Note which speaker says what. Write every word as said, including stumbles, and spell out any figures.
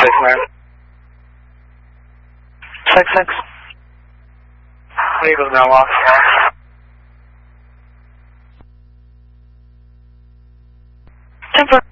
Speaker 1: six nine.
Speaker 2: Six six.
Speaker 1: Eagles now off.
Speaker 2: Ten four.